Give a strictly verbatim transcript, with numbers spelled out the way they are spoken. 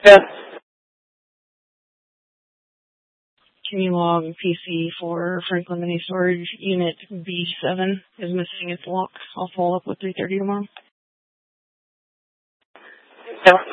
Yeah. Can you log P C for Franklin Mini Storage Unit B seven is missing its lock? I'll follow up with three thirty tomorrow. Yeah.